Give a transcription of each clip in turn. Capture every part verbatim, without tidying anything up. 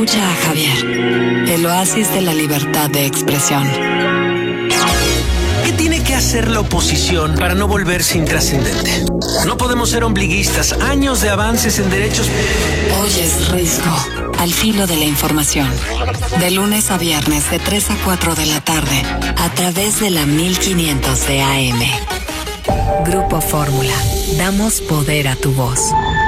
Escucha a Javier, el oasis de la libertad de expresión. ¿Qué tiene que hacer la oposición para no volverse intrascendente? No podemos ser ombliguistas. Años de avances en derechos. Hoy es Risco, al filo de la información. De lunes a viernes, de tres a cuatro de la tarde, a través de la mil quinientos de A M. Grupo Fórmula. Damos poder a tu voz.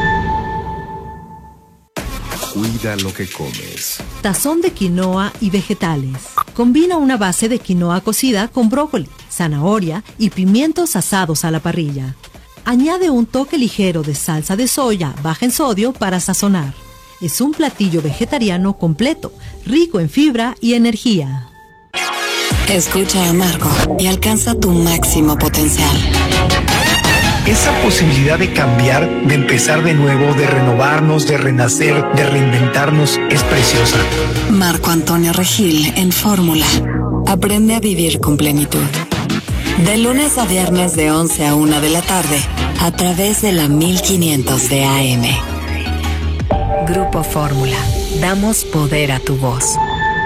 Cuida lo que comes. Tazón de quinoa y vegetales. Combina una base de quinoa cocida con brócoli, zanahoria y pimientos asados a la parrilla. Añade un toque ligero de salsa de soya baja en sodio para sazonar. Es un platillo vegetariano completo, rico en fibra y energía. Escucha a Marco y alcanza tu máximo potencial. Esa posibilidad de cambiar, de empezar de nuevo, de renovarnos, de renacer, de reinventarnos, es preciosa. Marco Antonio Regil en Fórmula. Aprende a vivir con plenitud. De lunes a viernes de once a una de la tarde, a través de la mil quinientos de A M. Grupo Fórmula. Damos poder a tu voz.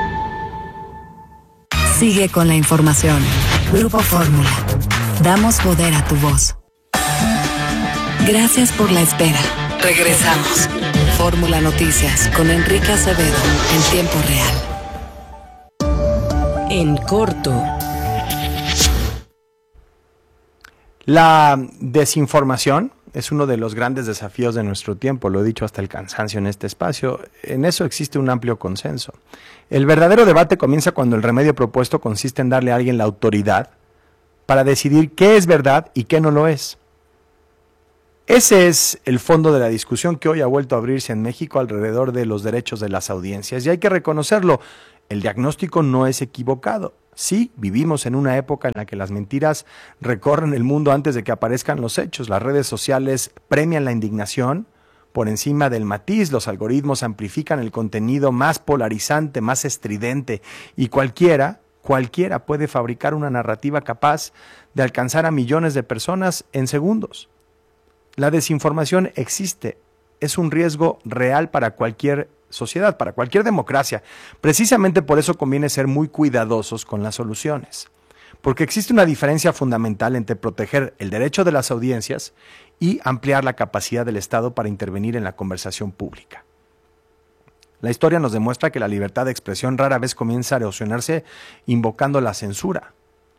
Sigue con la información. Grupo Fórmula. Damos poder a tu voz. Gracias por la espera. Regresamos. Fórmula Noticias con Enrique Acevedo en tiempo real. En corto. La desinformación es uno de los grandes desafíos de nuestro tiempo, lo he dicho hasta el cansancio en este espacio. En eso existe un amplio consenso. El verdadero debate comienza cuando el remedio propuesto consiste en darle a alguien la autoridad para decidir qué es verdad y qué no lo es. Ese es el fondo de la discusión que hoy ha vuelto a abrirse en México alrededor de los derechos de las audiencias. Y hay que reconocerlo, el diagnóstico no es equivocado. Sí, vivimos en una época en la que las mentiras recorren el mundo antes de que aparezcan los hechos. Las redes sociales premian la indignación por encima del matiz. Los algoritmos amplifican el contenido más polarizante, más estridente. Y cualquiera, cualquiera puede fabricar una narrativa capaz de alcanzar a millones de personas en segundos. La desinformación existe, es un riesgo real para cualquier sociedad, para cualquier democracia. Precisamente por eso conviene ser muy cuidadosos con las soluciones, porque existe una diferencia fundamental entre proteger el derecho de las audiencias y ampliar la capacidad del Estado para intervenir en la conversación pública. La historia nos demuestra que la libertad de expresión rara vez comienza a erosionarse invocando la censura.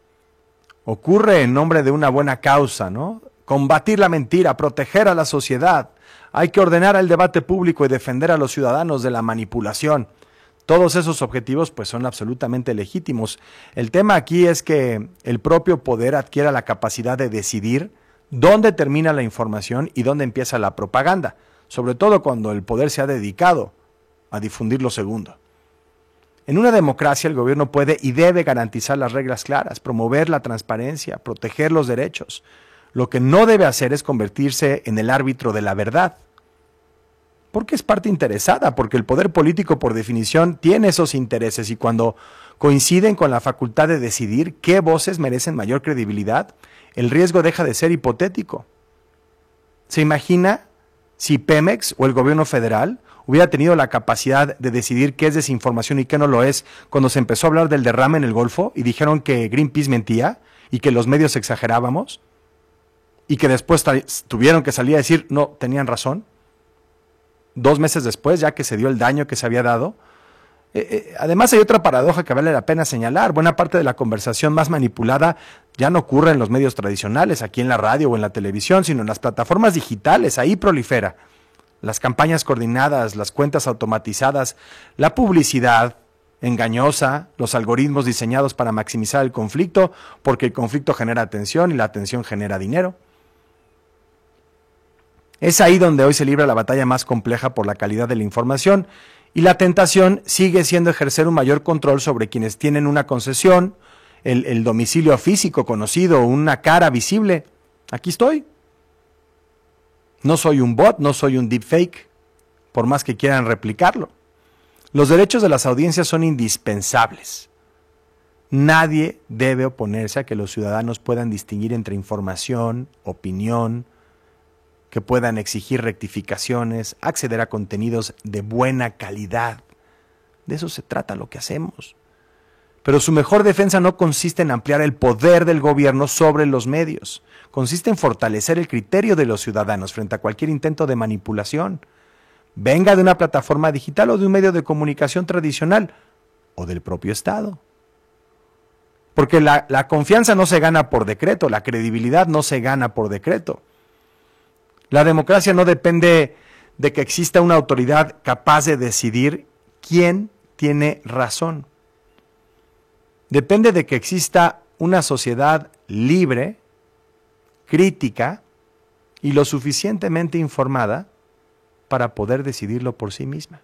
Ocurre en nombre de una buena causa, ¿no? Combatir la mentira, proteger a la sociedad. Hay que ordenar el debate público y defender a los ciudadanos de la manipulación. Todos esos objetivos pues son absolutamente legítimos. El tema aquí es que el propio poder adquiera la capacidad de decidir dónde termina la información y dónde empieza la propaganda, sobre todo cuando el poder se ha dedicado a difundir lo segundo. En una democracia el gobierno puede y debe garantizar las reglas claras, promover la transparencia, proteger los derechos. Lo que no debe hacer es convertirse en el árbitro de la verdad, porque es parte interesada, porque el poder político por definición tiene esos intereses y cuando coinciden con la facultad de decidir qué voces merecen mayor credibilidad, el riesgo deja de ser hipotético. ¿Se imagina si Pemex o el gobierno federal hubiera tenido la capacidad de decidir qué es desinformación y qué no lo es cuando se empezó a hablar del derrame en el Golfo y dijeron que Greenpeace mentía y que los medios exagerábamos? Y que después tuvieron que salir a decir, no, tenían razón. Dos meses después, ya que se dio el daño que se había dado. Eh, eh, además hay otra paradoja que vale la pena señalar. Buena parte de la conversación más manipulada ya no ocurre en los medios tradicionales, aquí en la radio o en la televisión, sino en las plataformas digitales, ahí prolifera. Las campañas coordinadas, las cuentas automatizadas, la publicidad engañosa, los algoritmos diseñados para maximizar el conflicto, porque el conflicto genera atención y la atención genera dinero. Es ahí donde hoy se libra la batalla más compleja por la calidad de la información y la tentación sigue siendo ejercer un mayor control sobre quienes tienen una concesión, el, el domicilio físico conocido, una cara visible. Aquí estoy. No soy un bot, no soy un deepfake, por más que quieran replicarlo. Los derechos de las audiencias son indispensables. Nadie debe oponerse a que los ciudadanos puedan distinguir entre información, opinión, que puedan exigir rectificaciones, acceder a contenidos de buena calidad. De eso se trata lo que hacemos. Pero su mejor defensa no consiste en ampliar el poder del gobierno sobre los medios. Consiste en fortalecer el criterio de los ciudadanos frente a cualquier intento de manipulación. Venga de una plataforma digital o de un medio de comunicación tradicional o del propio Estado. Porque la, la confianza no se gana por decreto, la credibilidad no se gana por decreto. La democracia no depende de que exista una autoridad capaz de decidir quién tiene razón. Depende de que exista una sociedad libre, crítica y lo suficientemente informada para poder decidirlo por sí misma.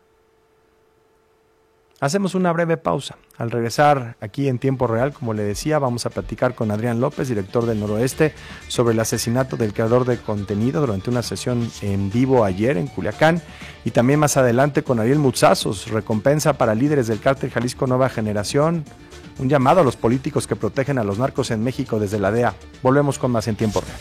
Hacemos una breve pausa. Al regresar aquí en tiempo real, como le decía, vamos a platicar con Adrián López, director del Noroeste, sobre el asesinato del creador de contenido durante una sesión en vivo ayer en Culiacán, y también más adelante con Ariel Mutsazos, recompensa para líderes del cártel Jalisco Nueva Generación, un llamado a los políticos que protegen a los narcos en México desde la D E A. Volvemos con más en tiempo real.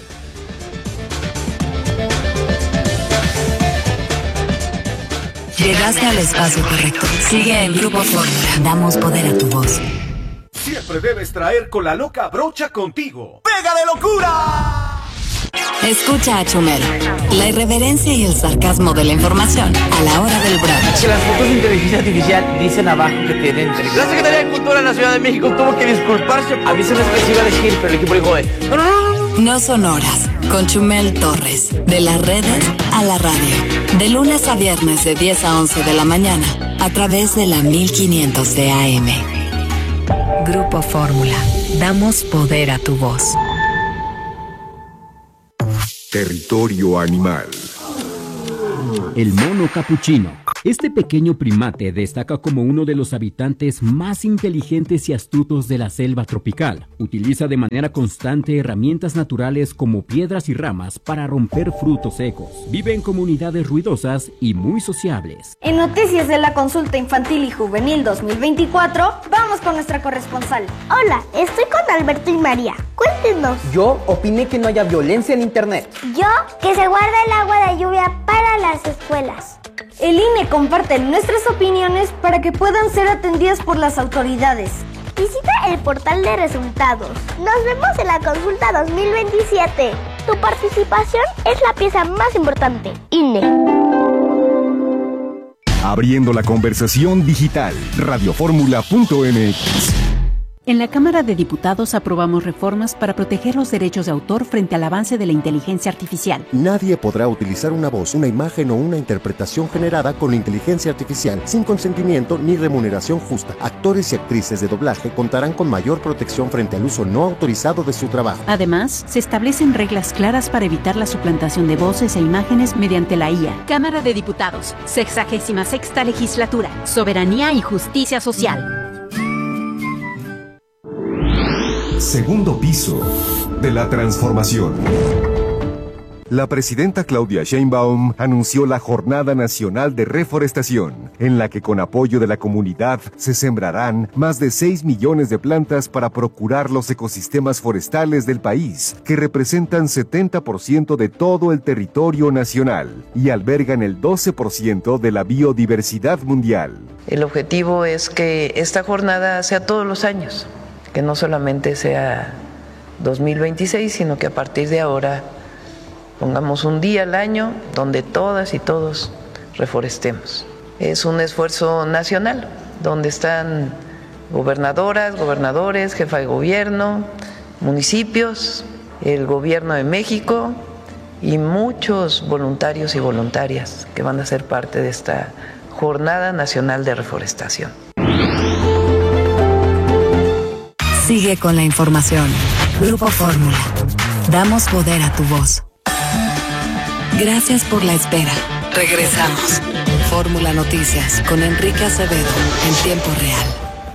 Llegaste al espacio correcto. Sigue en Grupo Fórmula. Damos poder a tu voz. Siempre debes traer con la loca brocha contigo. ¡Pega de locura! Escucha a Chumel. La irreverencia y el sarcasmo de la información a la hora del brunch. Que las fotos de inteligencia artificial dicen abajo que tienen... La Secretaría de Cultura de la Ciudad de México tuvo que disculparse. A mí se me iba a elegir, pero el equipo dijo... Eh, no, no, no. No son horas, con Chumel Torres, de las redes a la radio, de lunes a viernes de diez a once de la mañana, a través de la mil quinientos de A M. Grupo Fórmula, damos poder a tu voz. Territorio animal. El mono capuchino. Este pequeño primate destaca como uno de los habitantes más inteligentes y astutos de la selva tropical. Utiliza de manera constante herramientas naturales como piedras y ramas para romper frutos secos. Vive en comunidades ruidosas y muy sociables. En Noticias de la Consulta Infantil y Juvenil dos mil veinticuatro, vamos con nuestra corresponsal. Hola, estoy con Alberto y María. Cuéntenos. Yo opiné que no haya violencia en internet. Yo, que se guarde el agua de lluvia para las escuelas. El I N E comparte nuestras opiniones para que puedan ser atendidas por las autoridades. Visita el portal de resultados. Nos vemos en la consulta dos mil veintisiete. Tu participación es la pieza más importante. I N E. Abriendo la conversación digital. radioformula punto m x. En la Cámara de Diputados aprobamos reformas para proteger los derechos de autor frente al avance de la inteligencia artificial. Nadie podrá utilizar una voz, una imagen o una interpretación generada con inteligencia artificial sin consentimiento ni remuneración justa. Actores y actrices de doblaje contarán con mayor protección frente al uso no autorizado de su trabajo. Además, se establecen reglas claras para evitar la suplantación de voces e imágenes mediante la I A. Cámara de Diputados, sexagésima sexta legislatura, soberanía y justicia social. Segundo piso de la transformación. La presidenta Claudia Sheinbaum anunció la Jornada Nacional de Reforestación, en la que con apoyo de la comunidad se sembrarán más de seis millones de plantas para procurar los ecosistemas forestales del país, que representan setenta por ciento de todo el territorio nacional y albergan el doce por ciento de la biodiversidad mundial. El objetivo es que esta jornada sea todos los años, que no solamente sea dos mil veintiséis, sino que a partir de ahora pongamos un día al año donde todas y todos reforestemos. Es un esfuerzo nacional, donde están gobernadoras, gobernadores, jefa de gobierno, municipios, el gobierno de México y muchos voluntarios y voluntarias que van a ser parte de esta Jornada Nacional de Reforestación. Sigue con la información. Grupo Fórmula. Damos poder a tu voz. Gracias por la espera. Regresamos. Fórmula Noticias con Enrique Acevedo en tiempo real.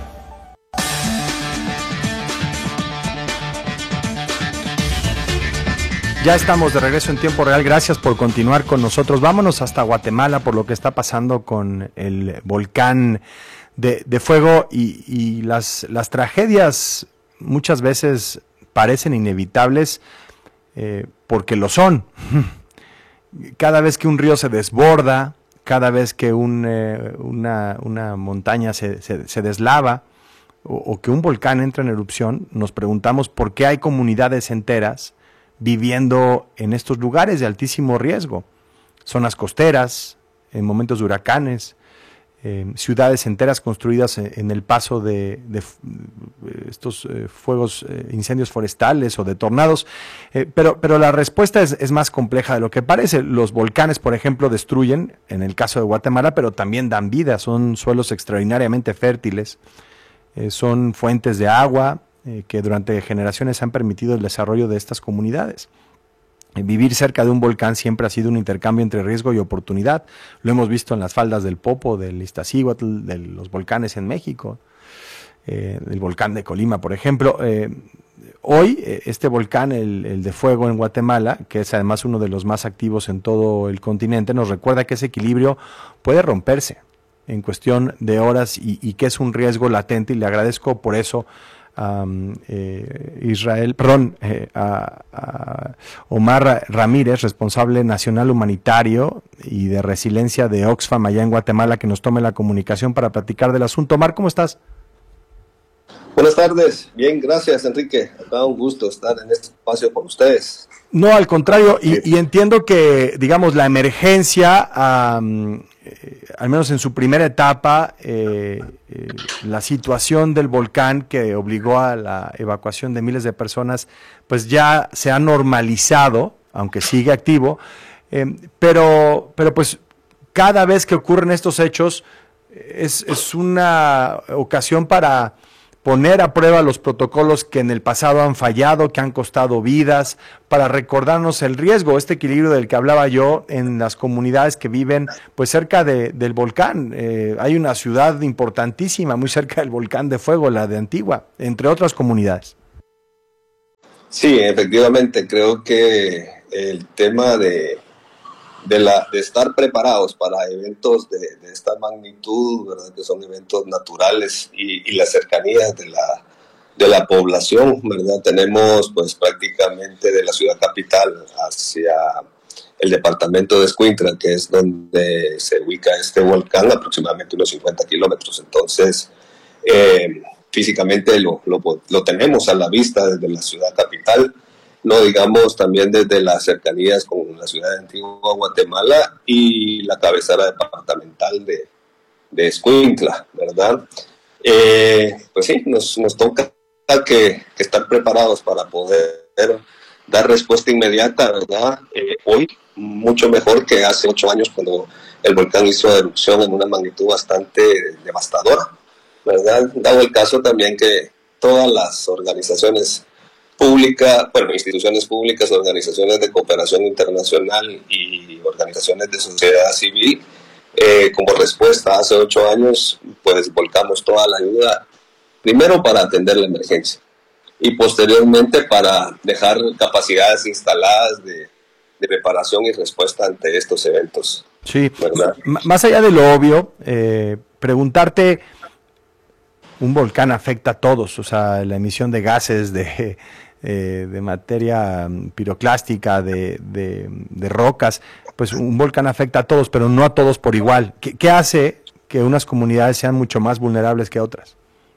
Ya estamos de regreso en tiempo real. Gracias por continuar con nosotros. Vámonos hasta Guatemala por lo que está pasando con el volcán de, de fuego y, y las, las tragedias muchas veces parecen inevitables eh, porque lo son. Cada vez que un río se desborda, cada vez que un, eh, una, una montaña se, se, se deslava o, o que un volcán entra en erupción, nos preguntamos por qué hay comunidades enteras viviendo en estos lugares de altísimo riesgo. Zonas costeras, en momentos de huracanes, eh, ciudades enteras construidas en, en el paso de, de estos eh, fuegos, eh, incendios forestales o de tornados, eh, pero, pero la respuesta es, es más compleja de lo que parece. Los volcanes, por ejemplo, destruyen, en el caso de Guatemala, pero también dan vida, son suelos extraordinariamente fértiles, eh, son fuentes de agua eh, que durante generaciones han permitido el desarrollo de estas comunidades. Vivir cerca de un volcán siempre ha sido un intercambio entre riesgo y oportunidad. Lo hemos visto en las faldas del Popo, del Iztaccíhuatl, de los volcanes en México, eh, del volcán de Colima, por ejemplo. Eh, hoy, eh, este volcán, el, el de fuego en Guatemala, que es además uno de los más activos en todo el continente, nos recuerda que ese equilibrio puede romperse en cuestión de horas y, y que es un riesgo latente, y le agradezco por eso Um, eh, Israel, perdón, eh, a, a Omar Ramírez, responsable nacional humanitario y de resiliencia de Oxfam allá en Guatemala, que nos tome la comunicación para platicar del asunto. Omar, ¿cómo estás? Buenas tardes, bien, gracias Enrique, acá un gusto estar en este espacio con ustedes. No, al contrario, y, y entiendo que, digamos, la emergencia, um, eh, al menos en su primera etapa, eh, eh, la situación del volcán que obligó a la evacuación de miles de personas, pues ya se ha normalizado, aunque sigue activo, eh, pero, pero pues cada vez que ocurren estos hechos es, es una ocasión para poner a prueba los protocolos que en el pasado han fallado, que han costado vidas, para recordarnos el riesgo, este equilibrio del que hablaba yo en las comunidades que viven pues cerca de, del volcán. Eh, hay una ciudad importantísima muy cerca del volcán de fuego, la de Antigua, entre otras comunidades. Sí, efectivamente, creo que el tema de, de, la, de estar preparados para eventos de, de esta magnitud, ¿verdad? Que son eventos naturales y, y las cercanías de la, de la población, ¿verdad? Tenemos pues prácticamente de la ciudad capital hacia el departamento de Escuintla, que es donde se ubica este volcán, aproximadamente unos cincuenta kilómetros. Entonces, eh, físicamente lo, lo, lo tenemos a la vista desde la ciudad capital, no digamos también desde las cercanías con la ciudad de Antigua Guatemala y la cabecera departamental de, de Escuintla, ¿verdad? Eh, pues sí, nos, nos toca que, que estar preparados para poder dar respuesta inmediata, ¿verdad? Eh, hoy, mucho mejor que hace ocho años cuando el volcán hizo erupción en una magnitud bastante devastadora, ¿verdad? Dado el caso también que todas las organizaciones públicas, bueno, instituciones públicas, organizaciones de cooperación internacional y organizaciones de sociedad civil, eh, como respuesta hace ocho años, pues volcamos toda la ayuda, primero para atender la emergencia y posteriormente para dejar capacidades instaladas de, de preparación y respuesta ante estos eventos. Sí, ¿verdad? M- más allá de lo obvio, eh, preguntarte, un volcán afecta a todos, o sea, la emisión de gases, de, eh, de materia piroclástica, de, de, de rocas, pues un volcán afecta a todos, pero no a todos por igual. ¿Qué, qué hace que unas comunidades sean mucho más vulnerables que otras?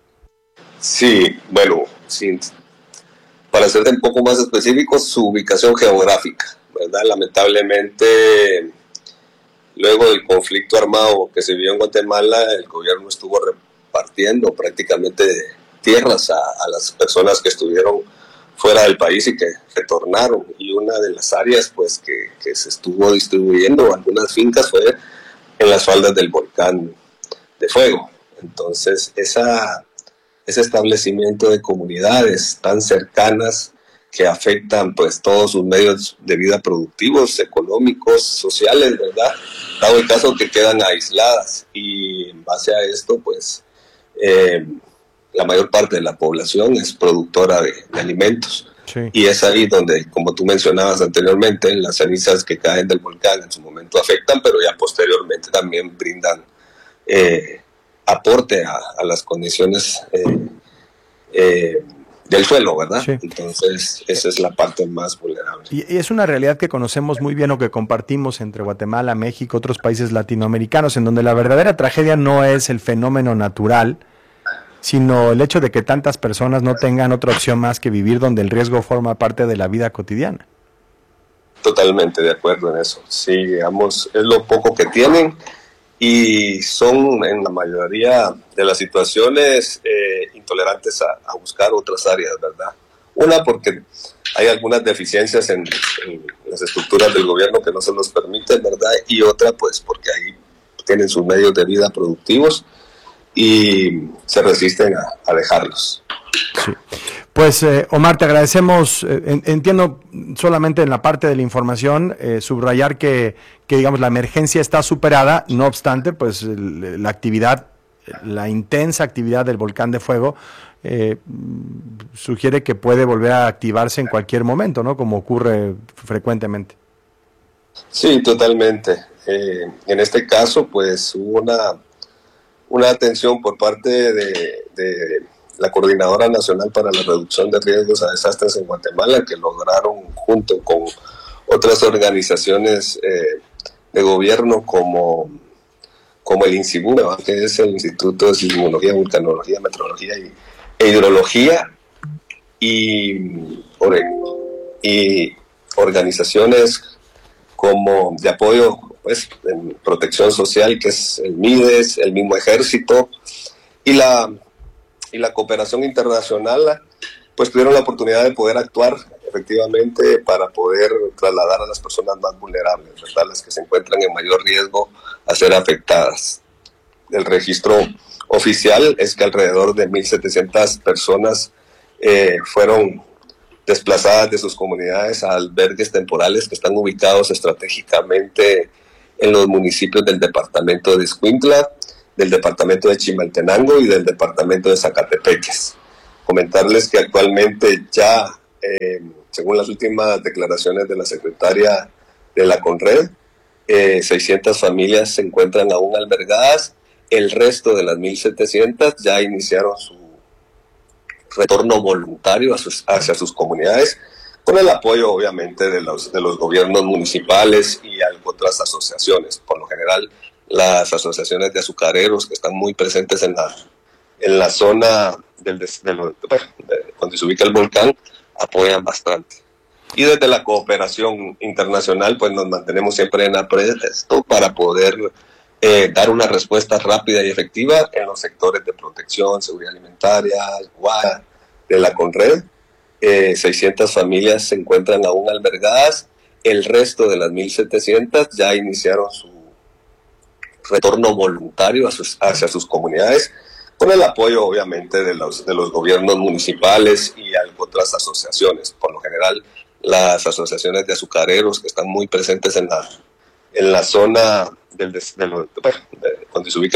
Sí, bueno, sí, para ser un poco más específico, su ubicación geográfica, ¿verdad? Lamentablemente, luego del conflicto armado que se vivió en Guatemala, el gobierno estuvo repartiendo prácticamente tierras a, a las personas que estuvieron fuera del país y que retornaron, y una de las áreas pues que, que se estuvo distribuyendo algunas fincas fue en las faldas del volcán de fuego. Entonces esa, ese establecimiento de comunidades tan cercanas que afectan pues todos sus medios de vida productivos, económicos, sociales, ¿verdad? Dado el caso que quedan aisladas, y en base a esto pues eh, la mayor parte de la población es productora de, de alimentos. Sí. Y es ahí donde, como tú mencionabas anteriormente, las cenizas que caen del volcán en su momento afectan, pero ya posteriormente también brindan eh, aporte a, a las condiciones eh, eh, del suelo, ¿verdad? Sí. Entonces, esa es la parte más vulnerable. Y, y es una realidad que conocemos muy bien o que compartimos entre Guatemala, México, otros países latinoamericanos, en donde la verdadera tragedia no es el fenómeno natural, sino el hecho de que tantas personas no tengan otra opción más que vivir donde el riesgo forma parte de la vida cotidiana. Totalmente de acuerdo en eso. Sí, digamos, es lo poco que tienen y son en la mayoría de las situaciones eh, intolerantes a, a buscar otras áreas, ¿verdad? Una, porque hay algunas deficiencias en, en las estructuras del gobierno que no se los permiten, ¿verdad? Y otra, pues, porque ahí tienen sus medios de vida productivos y se resisten a, a dejarlos. Sí. Pues eh, Omar, te agradecemos, eh, en, entiendo solamente en la parte de la información, eh, subrayar que, que digamos la emergencia está superada, no obstante, pues el, la actividad, la intensa actividad del volcán de fuego eh, sugiere que puede volver a activarse en cualquier momento, ¿no? Como ocurre frecuentemente. Sí, totalmente. Eh, en este caso, pues hubo una, una atención por parte de... de la Coordinadora Nacional para la Reducción de Riesgos a Desastres en Guatemala, que lograron junto con otras organizaciones eh, de gobierno como, como el INSIBUME, que es el Instituto de Sismología, Vulcanología, Meteorología y, e Hidrología, y, y organizaciones como de apoyo pues, en protección social, que es el MIDES, el mismo Ejército, y la y la cooperación internacional, pues tuvieron la oportunidad de poder actuar efectivamente para poder trasladar a las personas más vulnerables, ¿verdad? Las que se encuentran en mayor riesgo a ser afectadas. El registro oficial es que alrededor de mil setecientas personas eh, fueron desplazadas de sus comunidades a albergues temporales que están ubicados estratégicamente en los municipios del departamento de Escuintla, del departamento de Chimaltenango y del departamento de Zacatepeques. Comentarles que actualmente ya, eh, según las últimas declaraciones de la secretaria de la CONRED, eh, seiscientas familias se encuentran aún albergadas, el resto de las mil setecientas ya iniciaron su retorno voluntario a sus, hacia sus comunidades, con el apoyo obviamente de los, de los gobiernos municipales y otras asociaciones. Por lo general, las asociaciones de azucareros que están muy presentes en la, en la zona del, de, de, de, donde se ubica el volcán apoyan bastante. Y desde la cooperación internacional pues nos mantenemos siempre en apresto para poder eh, dar una respuesta rápida y efectiva en los sectores de protección, seguridad alimentaria, agua, de la CONRED. Eh, seiscientas familias se encuentran aún albergadas, el resto de las mil setecientas ya iniciaron su retorno voluntario a sus, hacia sus comunidades, con el apoyo obviamente de los, de los gobiernos municipales y otras asociaciones. Por lo general, las asociaciones de azucareros que están muy presentes en la, en la zona del, de, de, de, donde se ubica